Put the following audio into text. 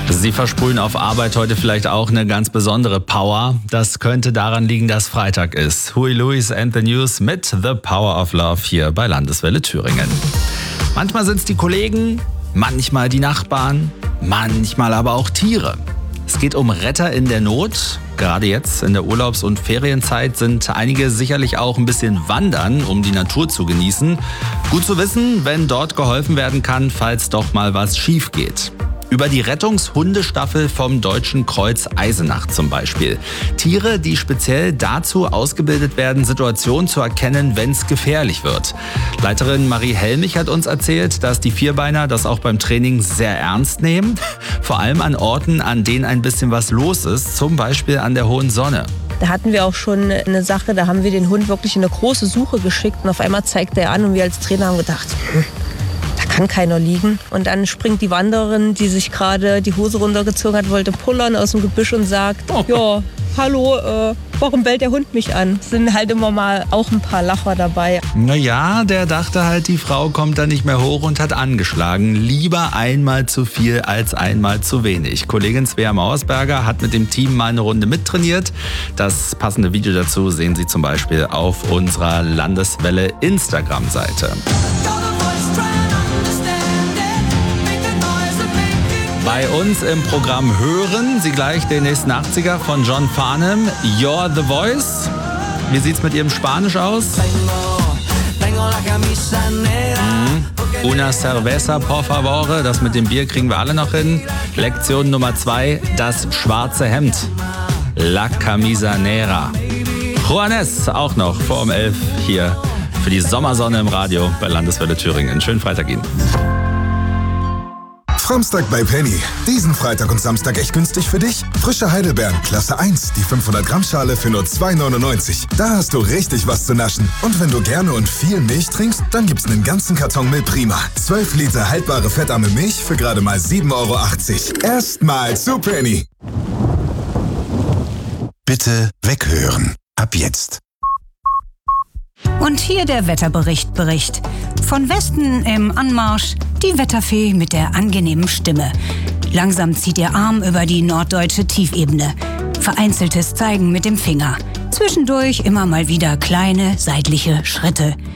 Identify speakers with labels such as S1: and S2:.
S1: Sie versprühen auf Arbeit heute vielleicht auch eine ganz besondere Power. Das könnte daran liegen, dass Freitag ist. Huey Lewis and the News mit The Power of Love hier bei Landeswelle Thüringen. Manchmal sind es die Kollegen, manchmal die Nachbarn, manchmal aber auch Tiere. Es geht um Retter in der Not. Gerade jetzt in der Urlaubs- und Ferienzeit sind einige sicherlich auch ein bisschen wandern, um die Natur zu genießen. Gut zu wissen, wenn dort geholfen werden kann, falls doch mal was schief geht. Über die Rettungshundestaffel vom Deutschen Kreuz Eisenach zum Beispiel. Tiere, die speziell dazu ausgebildet werden, Situationen zu erkennen, wenn es gefährlich wird. Leiterin Marie Helmich hat uns erzählt, dass die Vierbeiner das auch beim Training sehr ernst nehmen. Vor allem an Orten, an denen ein bisschen was los ist, zum Beispiel an der Hohen Sonne.
S2: Da hatten wir auch schon eine Sache, da haben wir den Hund wirklich in eine große Suche geschickt und auf einmal zeigte er an und wir als Trainer haben gedacht, da kann keiner liegen. Und dann springt die Wanderin, die sich gerade die Hose runtergezogen hat, wollte pullern aus dem Gebüsch und sagt, ja, hallo, warum bellt der Hund mich an? Es sind halt immer mal auch ein paar Lacher dabei.
S1: Naja, der dachte halt, die Frau kommt da nicht mehr hoch und hat angeschlagen. Lieber einmal zu viel als einmal zu wenig. Kollegin Svea Mauersberger hat mit dem Team mal eine Runde mittrainiert. Das passende Video dazu sehen Sie zum Beispiel auf unserer Landeswelle Instagram-Seite. Bei uns im Programm hören Sie gleich den nächsten 80er von John Farnham, You're the Voice. Wie sieht's mit Ihrem Spanisch aus? Una cerveza, por favor. Das mit dem Bier kriegen wir alle noch hin. Lektion Nummer 2, das schwarze Hemd. La camisa negra. Juanes, auch noch vor um 11 hier für die Sommersonne im Radio bei Landeswelle Thüringen. Schönen Freitag Ihnen.
S3: Framstag bei Penny. Diesen Freitag und Samstag echt günstig für dich. Frische Heidelbeeren, Klasse 1, die 500 Gramm Schale für nur 2,99. Da hast du richtig was zu naschen. Und wenn du gerne und viel Milch trinkst, dann gibt's einen ganzen Karton Milch Prima. 12 Liter haltbare fettarme Milch für gerade mal 7,80 €. Erstmal zu Penny.
S4: Bitte weghören. Ab jetzt.
S5: Und hier der Wetterbericht. Von Westen im Anmarsch die Wetterfee mit der angenehmen Stimme. Langsam zieht ihr Arm über die norddeutsche Tiefebene. Vereinzeltes Zeigen mit dem Finger. Zwischendurch immer mal wieder kleine seitliche Schritte.